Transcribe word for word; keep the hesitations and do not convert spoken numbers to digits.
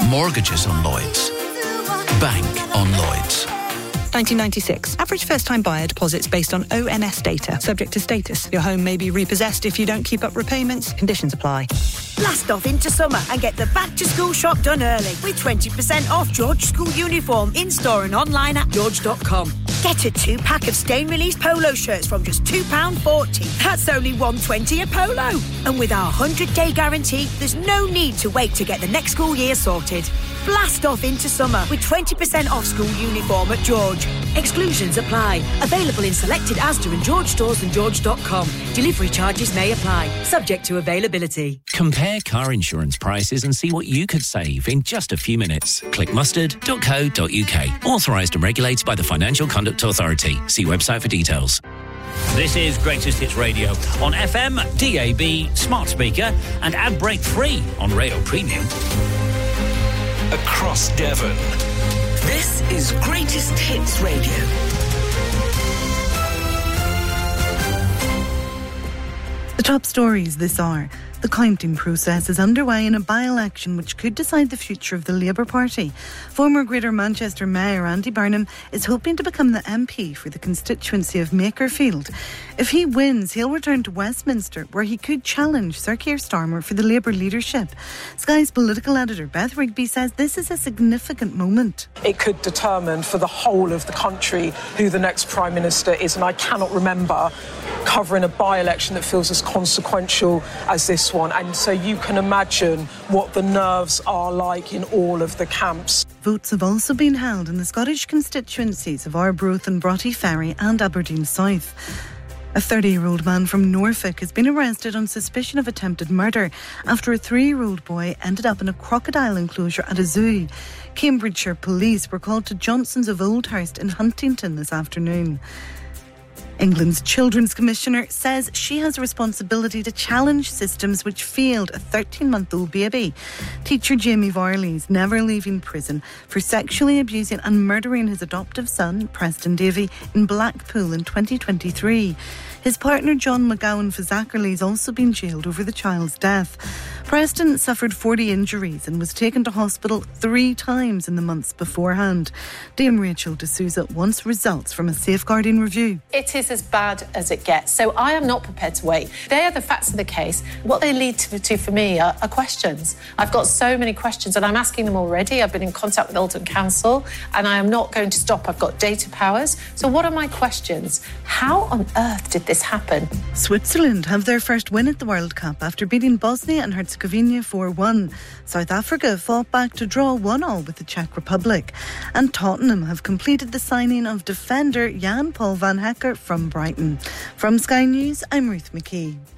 Mortgages on Lloyds. Bank on Lloyds. nineteen ninety-six. Average first-time buyer deposits based on O N S data. Subject to status. Your home may be repossessed if you don't keep up repayments. Conditions apply. Blast off into summer and get the back-to-school shop done early with twenty percent off George School uniform in-store and online at george dot com. Get a two-pack of stain-release polo shirts from just two pounds forty. That's only one pound twenty a polo. And with our one hundred day guarantee, there's no need to wait to get the next school year sorted. Blast off into summer with twenty percent off school uniform at George. Exclusions apply. Available in selected Asda and George stores and george dot com. Delivery charges may apply. Subject to availability. Compare car insurance prices and see what you could save in just a few minutes. Click mustard dot co dot uk. Authorised and regulated by the Financial Conduct Authority. See website for details. This is Greatest Hits Radio on F M, D A B, smart speaker and ad break free on Rayo Premium. Across Devon. This is Greatest Hits Radio. The top stories this hour. The counting process is underway in a by-election which could decide the future of the Labour Party. Former Greater Manchester Mayor Andy Burnham is hoping to become the M P for the constituency of Makerfield. If he wins, he'll return to Westminster, where he could challenge Sir Keir Starmer for the Labour leadership. Sky's political editor Beth Rigby says this is a significant moment. It could determine for the whole of the country who the next Prime Minister is, and I cannot remember covering a by-election that feels as consequential as this one. And so you can imagine what the nerves are like in all of the camps. Votes have also been held in the Scottish constituencies of Arbroath and Broughty Ferry and Aberdeen South. A thirty-year-old man from Norfolk has been arrested on suspicion of attempted murder after a three-year-old boy ended up in a crocodile enclosure at a zoo. Cambridgeshire police were called to Johnson's of Oldhurst in Huntington this afternoon. England's Children's Commissioner says she has a responsibility to challenge systems which failed a thirteen-month-old baby. Teacher Jamie Varley is never leaving prison for sexually abusing and murdering his adoptive son, Preston Davey, in Blackpool in twenty twenty-three. His partner John McGowan Fazakerley has also been jailed over the child's death. Preston suffered forty injuries and was taken to hospital three times in the months beforehand. Dame Rachel D'Souza wants results from a safeguarding review. It is as bad as it gets, so I am not prepared to wait. They are the facts of the case. What they lead to, to for me are, are questions. I've got so many questions and I'm asking them already. I've been in contact with Oldham Council and I am not going to stop. I've got data powers. So what are my questions? How on earth did this happen? Switzerland have their first win at the World Cup after beating Bosnia and Herzegovina four one. South Africa fought back to draw one all with the Czech Republic. And Tottenham have completed the signing of defender Jan Paul van Hekker from Brighton. From Sky News, I'm Ruth McKee.